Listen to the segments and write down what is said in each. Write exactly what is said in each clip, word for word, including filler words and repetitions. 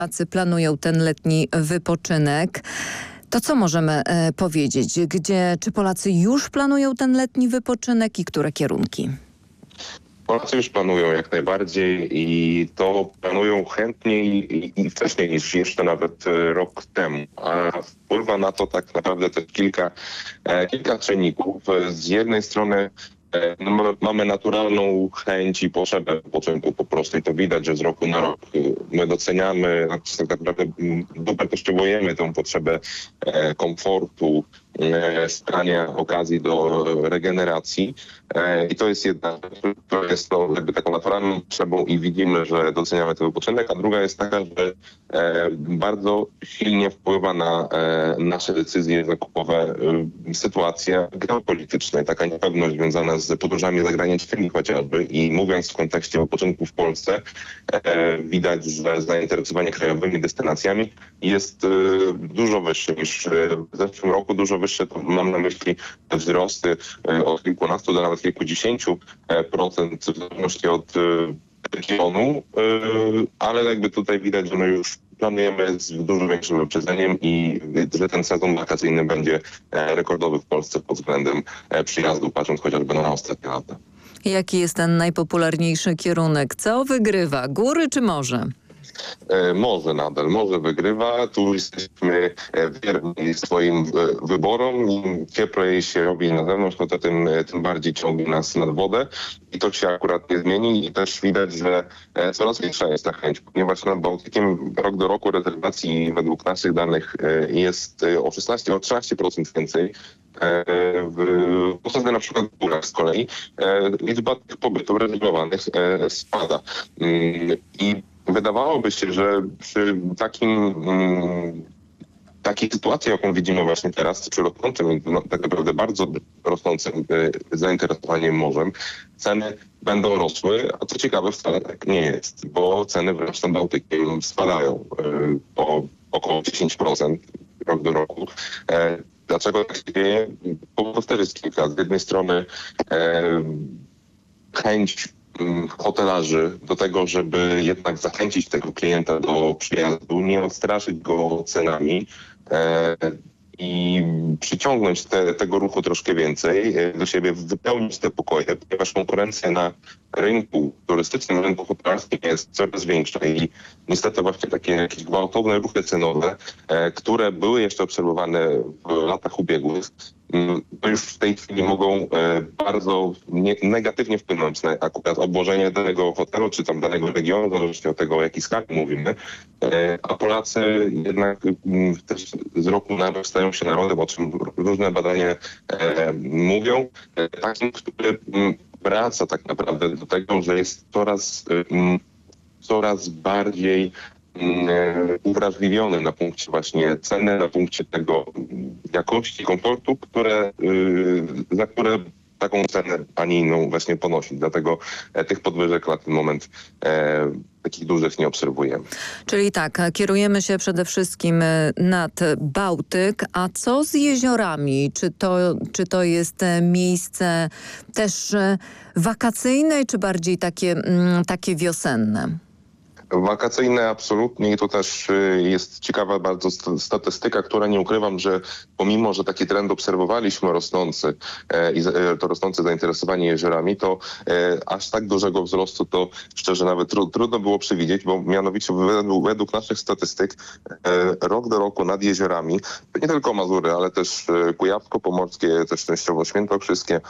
Polacy planują ten letni wypoczynek. To co możemy e, powiedzieć? Gdzie, czy Polacy już planują ten letni wypoczynek i które kierunki? Polacy już planują jak najbardziej i to planują chętniej i, i wcześniej niż jeszcze nawet e, rok temu. A wpływa na to tak naprawdę też kilka, e, kilka czynników. Z jednej strony e, no, mamy, mamy naturalną chęć i potrzebę wypoczynku po prostu i to widać, że z roku na rok my doceniamy, znaczy tak naprawdę dowartościowujemy tę potrzebę e, komfortu, szukania okazji do regeneracji i to jest jedna rzecz, która jest to jakby taką naturalną potrzebą i widzimy, że doceniamy ten wypoczynek, a druga jest taka, że bardzo silnie wpływa na nasze decyzje zakupowe sytuacja geopolityczna, taka niepewność związana z podróżami zagranicznymi chociażby i mówiąc w kontekście wypoczynku w Polsce widać, że zainteresowanie krajowymi destynacjami jest dużo wyższe niż w zeszłym roku, dużo wyższe, to mam na myśli te wzrosty od kilkunastu do nawet kilkudziesięciu procent w zależności od regionu, ale jakby tutaj widać, że my już planujemy z dużo większym wyprzedzeniem i że ten sezon wakacyjny będzie rekordowy w Polsce pod względem przyjazdu, patrząc chociażby na ostatnie lata. Jaki jest ten najpopularniejszy kierunek? Co wygrywa? Góry czy morze? Morze nadal, morze wygrywa. Tu jesteśmy wierni swoim wyborom. Im cieplej się robi na zewnątrz, to tym, tym bardziej ciągnie nas nad wodę. I to się akurat nie zmieni. I też widać, że coraz większa jest ta chęć, ponieważ nad Bałtykiem rok do roku rezerwacji według naszych danych jest o szesnaście, o trzynaście procent więcej. W Polsce na przykład w górach z kolei liczba tych pobytów rezerwowanych spada. I wydawałoby się, że przy takim, takiej sytuacji, jaką widzimy właśnie teraz, przy rosnącym, no, tak naprawdę bardzo rosnącym zainteresowaniem morzem, ceny będą rosły, a co ciekawe wcale tak nie jest, bo ceny wręcz nad Bałtykiem spadają o około dziesięć procent rok do roku. Dlaczego tak się dzieje? Powodów też jest kilka. Z jednej strony chęć hotelarzy do tego, żeby jednak zachęcić tego klienta do przyjazdu, nie odstraszyć go cenami e, i przyciągnąć te, tego ruchu troszkę więcej do siebie, wypełnić te pokoje, ponieważ konkurencja na rynku turystycznym, rynku hotelarskim jest coraz większa i niestety właśnie takie jakieś gwałtowne ruchy cenowe, e, które były jeszcze obserwowane w latach ubiegłych, to już w tej chwili mogą e, bardzo nie, negatywnie wpłynąć na akurat obłożenie danego hotelu, czy tam danego regionu, w zależności od tego, o jakiej skali mówimy. E, a Polacy jednak m, też z roku na rok stają się narodem, o czym różne badania e, mówią, e, takim, który m, wraca tak naprawdę do tego, że jest coraz, m, coraz bardziej uwrażliwiony na punkcie właśnie ceny, na punkcie tego jakości, komfortu, które, za które taką cenę, a nie inną właśnie ponosi. Dlatego tych podwyżek na ten moment e, takich dużych nie obserwujemy. Czyli tak, kierujemy się przede wszystkim nad Bałtyk, a co z jeziorami? Czy to, czy to jest miejsce też wakacyjne, czy bardziej takie, takie wiosenne? Wakacyjne absolutnie i to też jest ciekawa bardzo statystyka, która nie ukrywam, że pomimo, że taki trend obserwowaliśmy rosnący i to rosnące zainteresowanie jeziorami, to aż tak dużego wzrostu to szczerze nawet trudno było przewidzieć, bo mianowicie według, według naszych statystyk rok do roku nad jeziorami, nie tylko Mazury, ale też Kujawsko-Pomorskie, też częściowo Świętokrzyskie,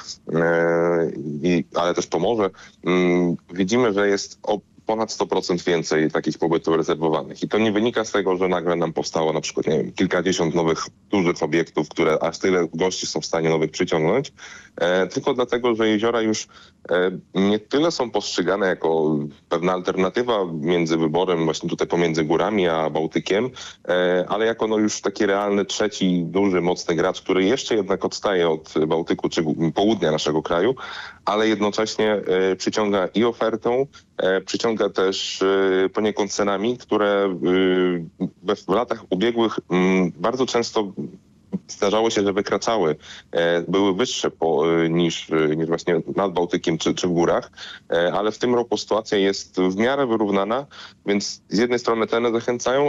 ale też Pomorze, widzimy, że jest o ponad sto procent więcej takich pobytów rezerwowanych. I to nie wynika z tego, że nagle nam powstało na przykład, nie wiem, kilkadziesiąt nowych dużych obiektów, które aż tyle gości są w stanie nowych przyciągnąć, e, tylko dlatego, że jeziora już e, nie tyle są postrzegane jako pewna alternatywa między wyborem właśnie tutaj pomiędzy górami a Bałtykiem, e, ale jako no już taki realny trzeci, duży, mocny gracz, który jeszcze jednak odstaje od Bałtyku czy południa naszego kraju, ale jednocześnie e, przyciąga i ofertą, e, przyciąga też e, poniekąd cenami, które e, we, w latach ubiegłych m, bardzo często zdarzało się, że wykraczały, e, były wyższe po, e, niż, e, niż właśnie nad Bałtykiem czy, czy w górach, e, ale w tym roku sytuacja jest w miarę wyrównana, więc z jednej strony ceny zachęcają,